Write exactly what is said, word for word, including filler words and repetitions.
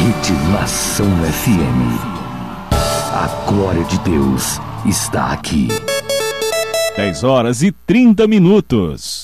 Ritmação F M. A glória de Deus está aqui. dez horas e trinta minutos.